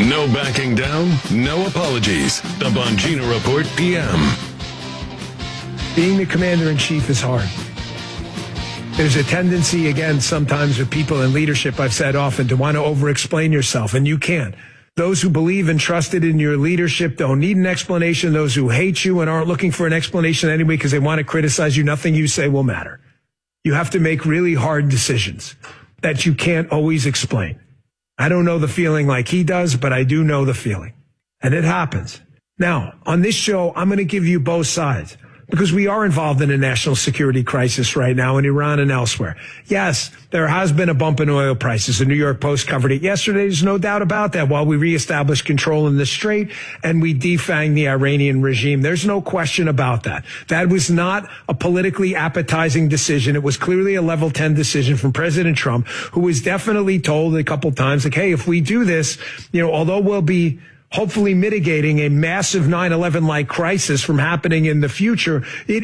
No backing down, no apologies. The Bongino Report PM. Being the commander-in-chief is hard. There's a tendency, again, sometimes with people in leadership, I've said often, to want to over-explain yourself, and you can't. Those who believe and trusted in your leadership don't need an explanation. Those who hate you and aren't looking for an explanation anyway because they want to criticize you, nothing you say will matter. You have to make really hard decisions that you can't always explain. I don't know the feeling like he does, but I do know the feeling. And it happens. Now, on this show, I'm going to give you both sides, because we are involved in a national security crisis right now in Iran and elsewhere. Yes, there has been a bump in oil prices. The New York Post covered it yesterday. There's no doubt about that. While we reestablish control in the Strait and we defang the Iranian regime, there's no question about that. That was not a politically appetizing decision. It was clearly a level 10 decision from President Trump, who was definitely told a couple times, like, hey, if we do this, although we'll be hopefully mitigating a massive 9/11-like crisis from happening in the future,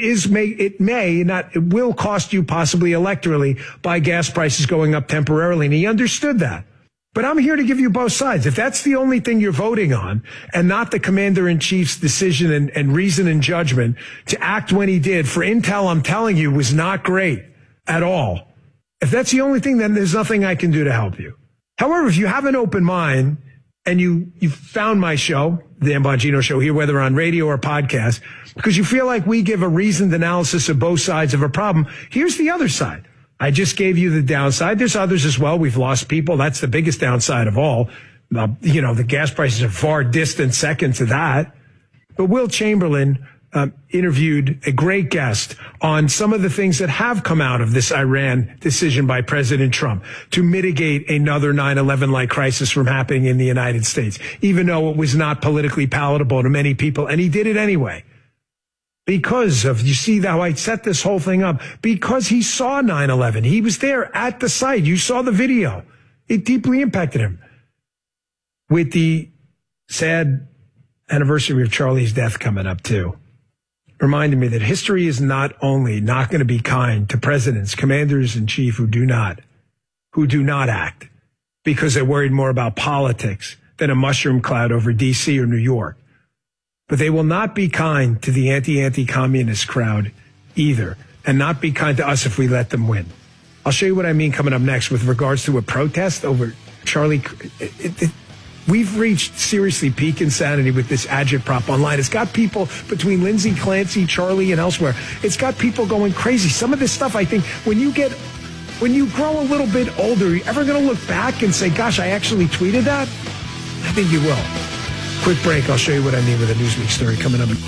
it will cost you possibly electorally by gas prices going up temporarily. And he understood that. But I'm here to give you both sides. If that's the only thing you're voting on and not the commander-in-chief's decision and reason and judgment to act when he did, for intel, I'm telling you, was not great at all. If that's the only thing, then there's nothing I can do to help you. However, if you have an open mind, and you found my show, the Dan Bongino Show, here, whether on radio or podcast, because you feel like we give a reasoned analysis of both sides of a problem, here's the other side. I just gave you the downside. There's others as well. We've lost people. That's the biggest downside of all. The gas prices are far distant second to that. But Will Chamberlain interviewed a great guest on some of the things that have come out of this Iran decision by President Trump to mitigate another 9/11-like crisis from happening in the United States, even though it was not politically palatable to many people. And he did it anyway. Because of, you see how I set this whole thing up, because he saw 9/11. He was there at the site. You saw the video. It deeply impacted him. With the sad anniversary of Charlie's death coming up too, reminded me that history is not only not going to be kind to presidents, commanders in chief who do not act because they're worried more about politics than a mushroom cloud over D.C. or New York, but they will not be kind to the anti-communist crowd either, and not be kind to us if we let them win. I'll show you what I mean coming up next with regards to a protest over Charlie. We've reached seriously peak insanity with this agitprop online. It's got people between Lindsay, Clancy, Charlie, and elsewhere. It's got people going crazy. Some of this stuff, I think, when you grow a little bit older, you're ever going to look back and say, gosh, I actually tweeted that? I think you will. Quick break. I'll show you what I mean with a Newsweek story coming up.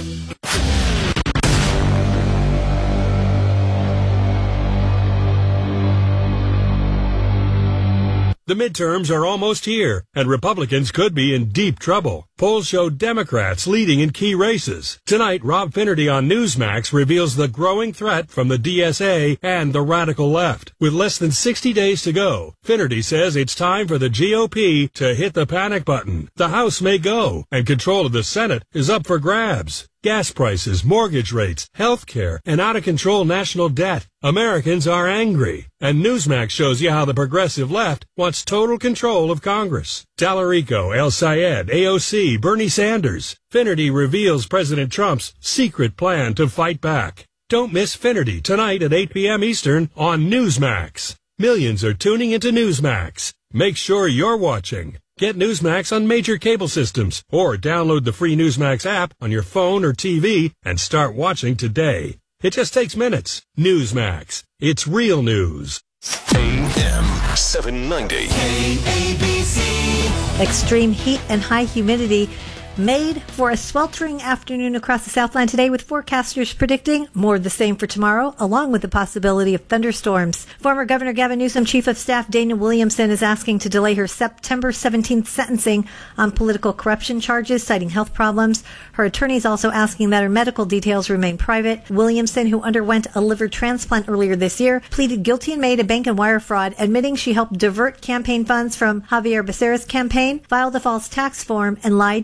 The midterms are almost here, and Republicans could be in deep trouble. Polls show Democrats leading in key races. Tonight, Rob Finnerty on Newsmax reveals the growing threat from the DSA and the radical left. With less than 60 days to go, Finnerty says it's time for the GOP to hit the panic button. The House may go, and control of the Senate is up for grabs. Gas prices, mortgage rates, health care, and out-of-control national debt. Americans are angry. And Newsmax shows you how the progressive left wants total control of Congress. Tallarico, El Sayed, AOC, Bernie Sanders. Finnerty reveals President Trump's secret plan to fight back. Don't miss Finnerty tonight at 8 p.m. Eastern on Newsmax. Millions are tuning into Newsmax. Make sure you're watching. Get Newsmax on major cable systems or download the free Newsmax app on your phone or TV and start watching today. It just takes minutes. Newsmax. It's real news. AM 790. KABC. Extreme heat and high humidity made for a sweltering afternoon across the Southland today, with forecasters predicting more of the same for tomorrow, along with the possibility of thunderstorms. Former Governor Gavin Newsom Chief of Staff Dana Williamson is asking to delay her September 17th sentencing on political corruption charges, citing health problems. Her attorney is also asking that her medical details remain private. Williamson, who underwent a liver transplant earlier this year, pleaded guilty in May to bank and wire fraud, admitting she helped divert campaign funds from Javier Becerra's campaign, filed a false tax form, and lied to the FBI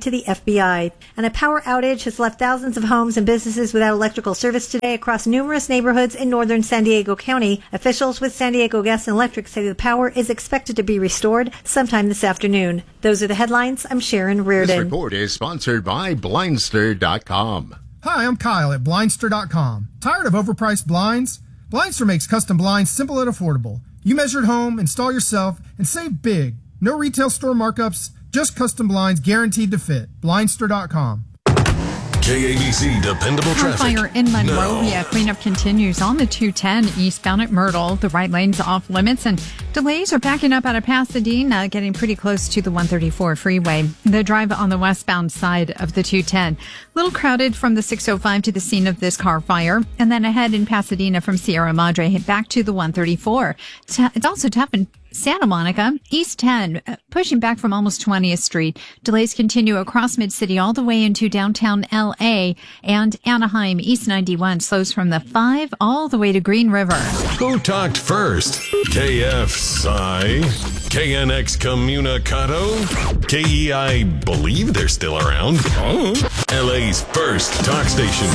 FBI. And a power outage has left thousands of homes and businesses without electrical service today across numerous neighborhoods in northern San Diego County. Officials with San Diego Gas and Electric say the power is expected to be restored sometime this afternoon. Those are the headlines. I'm Sharon Reardon. This report is sponsored by Blindster.com. Hi, I'm Kyle at Blindster.com. Tired of overpriced blinds? Blindster makes custom blinds simple and affordable. You measure at home, install yourself, and save big. No retail store markups, just custom blinds guaranteed to fit. Blindster.com. KABC Dependable Traffic. Fire in Monrovia. Cleanup continues on the 210 eastbound at Myrtle. The right lane's off limits, and delays are backing up out of Pasadena, getting pretty close to the 134 freeway. The drive on the westbound side of the 210. Little crowded from the 605 to the scene of this car fire, and then ahead in Pasadena from Sierra Madre back to the 134. It's also tough in Santa Monica, East 10, pushing back from almost 20th Street. Delays continue across Mid-City all the way into downtown L.A. and Anaheim. East 91 slows from the 5 all the way to Green River. Who talked first? KFSI? KNX Communicado? KEI believe they're still around. LA's first talk station.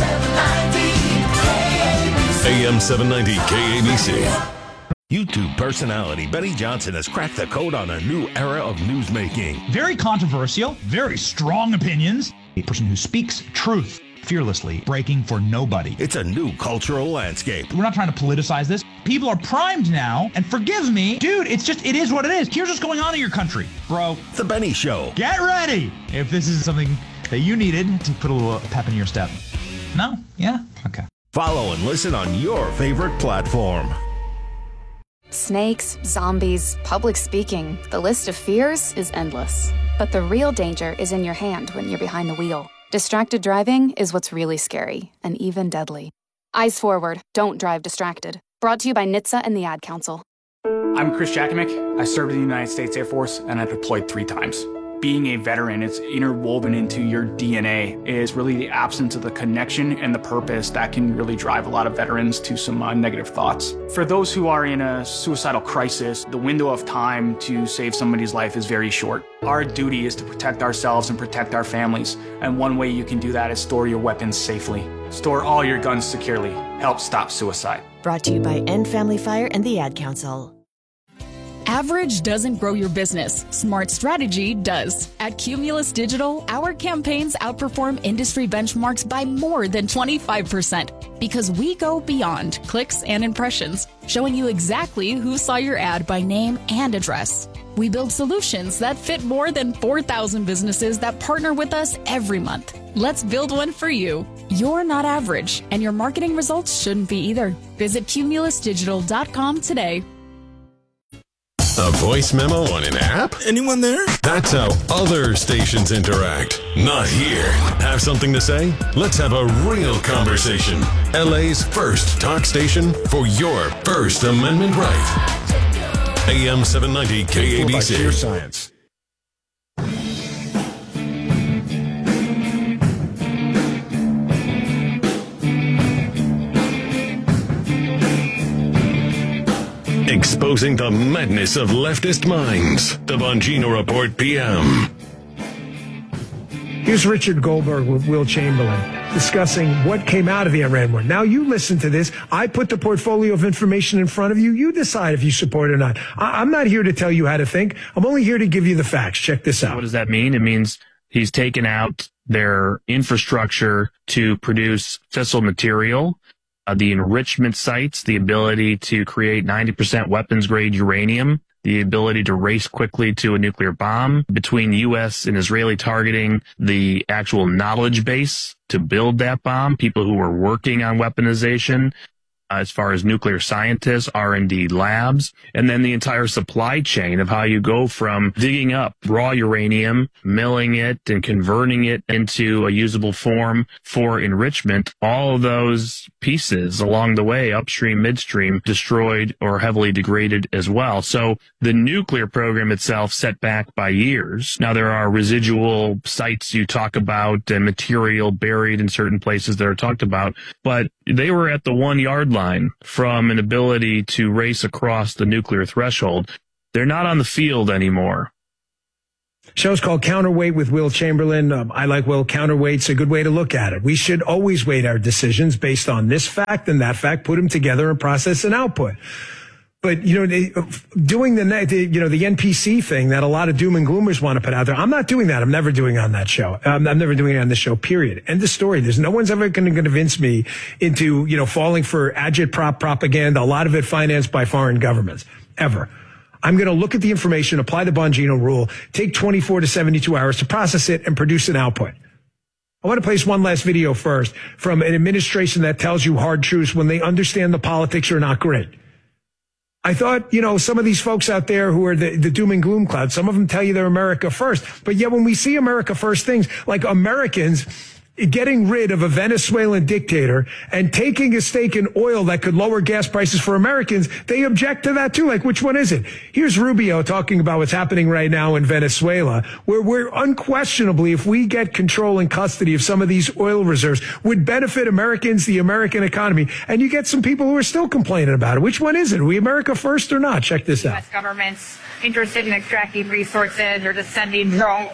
AM 790 KABC. YouTube personality Betty Johnson has cracked the code on a new era of newsmaking. Very controversial, very strong opinions. A person who speaks truth fearlessly, breaking for nobody. It's a new cultural landscape. We're not trying to politicize this. People are primed now, and forgive me, dude, it is what it is. Here's what's going on in your country, bro. The Benny Show. Get ready if this is something that you needed to put a little pep in your step. No? Yeah? Okay. Follow and listen on your favorite platform. Snakes, zombies, public speaking. The list of fears is endless. But the real danger is in your hand when you're behind the wheel. Distracted driving is what's really scary and even deadly. Eyes forward. Don't drive distracted. Brought to you by NHTSA and the Ad Council. I'm Chris Jakimick. I served in the United States Air Force and I deployed 3 times. Being a veteran, it's interwoven into your DNA, is really the absence of the connection and the purpose that can really drive a lot of veterans to some negative thoughts. For those who are in a suicidal crisis, the window of time to save somebody's life is very short. Our duty is to protect ourselves and protect our families, and one way you can do that is store your weapons safely. Store all your guns securely. Help stop suicide. Brought to you by End Family Fire and the Ad Council. Average doesn't grow your business. Smart strategy does. At Cumulus Digital, our campaigns outperform industry benchmarks by more than 25% because we go beyond clicks and impressions, showing you exactly who saw your ad by name and address. We build solutions that fit more than 4,000 businesses that partner with us every month. Let's build one for you. You're not average, and your marketing results shouldn't be either. Visit cumulusdigital.com today. A voice memo on an app? Anyone there? That's how other stations interact. Not here. Have something to say? Let's have a real conversation. LA's first talk station for your First Amendment right. AM 790 KABC. Sheer science. Exposing the madness of leftist minds. The Bongino Report PM. Here's Richard Goldberg with Will Chamberlain discussing what came out of the Iran war. Now you listen to this. I put the portfolio of information in front of you. You decide if you support it or not. I'm not here to tell you how to think. I'm only here to give you the facts. Check this out. What does that mean? It means he's taken out their infrastructure to produce fissile material, the enrichment sites, the ability to create 90% weapons-grade uranium, the ability to race quickly to a nuclear bomb, between U.S. and Israeli targeting the actual knowledge base to build that bomb, people who were working on weaponization, as far as nuclear scientists, R&D labs, and then the entire supply chain of how you go from digging up raw uranium, milling it, and converting it into a usable form for enrichment. All of those pieces along the way, upstream, midstream, destroyed or heavily degraded as well. So the nuclear program itself set back by years. Now there are residual sites you talk about and material buried in certain places that are talked about, but they were at the 1 yard line from an ability to race across the nuclear threshold. They're not on the field anymore. Show's called Counterweight with Will Chamberlain. I like Will. Counterweight's a good way to look at it. We should always weight our decisions based on this fact and that fact, put them together and process an output. But, doing the NPC thing that a lot of doom and gloomers want to put out there, I'm not doing that. I'm never doing it on that show. I'm never doing it on this show, period. End of story. There's no one's ever going to convince me into, falling for agitprop propaganda, a lot of it financed by foreign governments, ever. I'm going to look at the information, apply the Bongino rule, take 24 to 72 hours to process it and produce an output. I want to place one last video first from an administration that tells you hard truths when they understand the politics are not great. I thought, some of these folks out there who are the doom and gloom cloud, some of them tell you they're America first. But yet when we see America first things like Americans getting rid of a Venezuelan dictator and taking a stake in oil that could lower gas prices for Americans, they object to that too. Like, which one is it? Here's Rubio talking about what's happening right now in Venezuela, where we're unquestionably, if we get control and custody of some of these oil reserves, would benefit Americans, the American economy. And you get some people who are still complaining about it. Which one is it? Are we America first or not? Check this out. U.S. government's interested in extracting resources or just sending... No,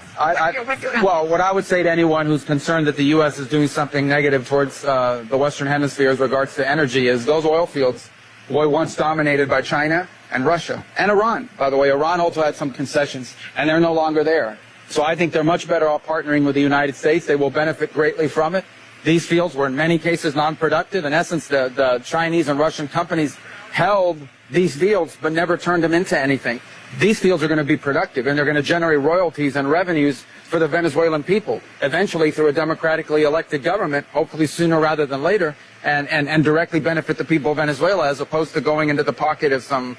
well, what I would say to anyone who's concerned that the U.S. is doing something negative towards the Western Hemisphere as regards to energy is those oil fields were once dominated by China and Russia and Iran. By the way, Iran also had some concessions, and they're no longer there. So I think they're much better off partnering with the United States. They will benefit greatly from it. These fields were in many cases non-productive. In essence, the Chinese and Russian companies held these fields but never turned them into anything. These fields are going to be productive, and they're going to generate royalties and revenues for the Venezuelan people, eventually through a democratically elected government, hopefully sooner rather than later, and directly benefit the people of Venezuela as opposed to going into the pocket of some,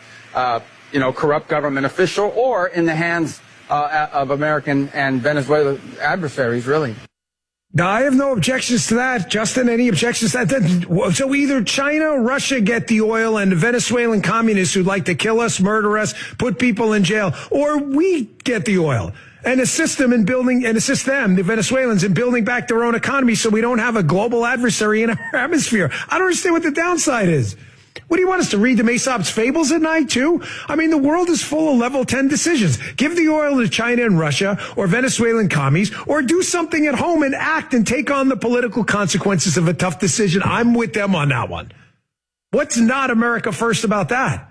corrupt government official or in the hands of American and Venezuelan adversaries, really. No, I have no objections to that. Justin, any objections to that? So either China or Russia get the oil and the Venezuelan communists who'd like to kill us, murder us, put people in jail, or we get the oil and assist them in building and assist them, the Venezuelans, in building back their own economy so we don't have a global adversary in our atmosphere. I don't understand what the downside is. What do you want us to read the Aesop's fables at night, too? I mean, the world is full of level 10 decisions. Give the oil to China and Russia or Venezuelan commies, or do something at home and act and take on the political consequences of a tough decision. I'm with them on that one. What's not America first about that?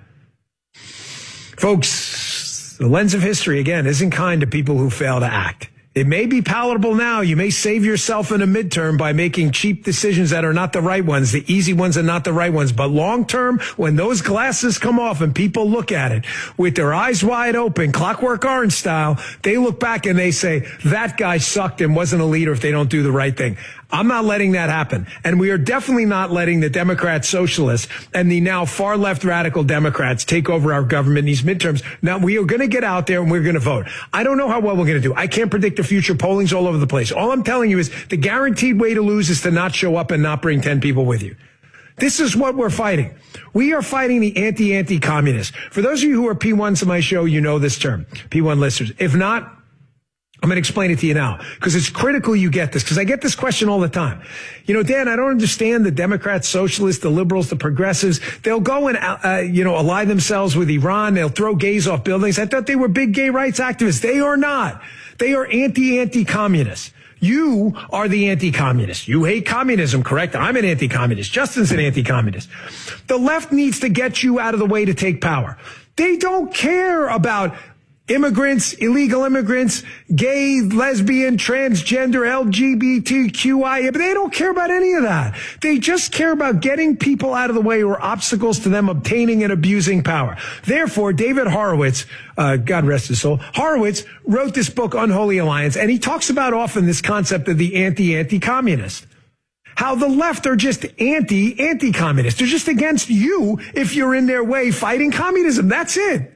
Folks, the lens of history, again, isn't kind to people who fail to act. It may be palatable now. You may save yourself in a midterm by making cheap decisions that are not the right ones. The easy ones are not the right ones. But long term, when those glasses come off and people look at it with their eyes wide open, Clockwork Orange style, they look back and they say, that guy sucked and wasn't a leader if they don't do the right thing. I'm not letting that happen. And we are definitely not letting the Democrat socialists and the now far left radical Democrats take over our government in these midterms. Now, we are going to get out there and we're going to vote. I don't know how well we're going to do. I can't predict the future. Polling's all over the place. All I'm telling you is the guaranteed way to lose is to not show up and not bring 10 people with you. This is what we're fighting. We are fighting the anti-communists. For those of you who are P1s of my show, you know this term, P1 listeners. If not, I'm going to explain it to you now because it's critical you get this because I get this question all the time. Dan, I don't understand the Democrats, socialists, the liberals, the progressives. They'll go and, ally themselves with Iran. They'll throw gays off buildings. I thought they were big gay rights activists. They are not. They are anti-communists. You are the anti-communist. You hate communism, correct? I'm an anti-communist. Justin's an anti-communist. The left needs to get you out of the way to take power. They don't care about immigrants, illegal immigrants, gay, lesbian, transgender, LGBTQI, but they don't care about any of that. They just care about getting people out of the way or obstacles to them obtaining and abusing power. Therefore, David Horowitz, God rest his soul, Horowitz wrote this book, Unholy Alliance, and he talks about often this concept of the anti-communist. How the left are just anti-communist. They're just against you if you're in their way fighting communism. That's it.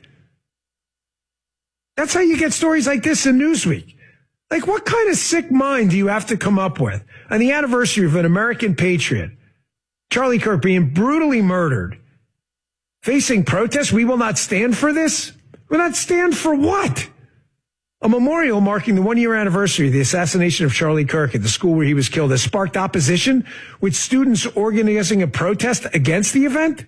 That's how you get stories like this in Newsweek. Like, what kind of sick mind do you have to come up with on the anniversary of an American patriot, Charlie Kirk, being brutally murdered, facing protests? We will not stand for this. Will not stand for what? A memorial marking the 1-year anniversary of the assassination of Charlie Kirk at the school where he was killed has sparked opposition, with students organizing a protest against the event.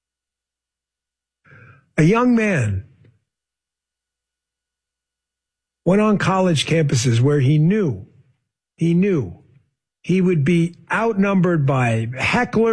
A young man went on college campuses where he knew he would be outnumbered by hecklers.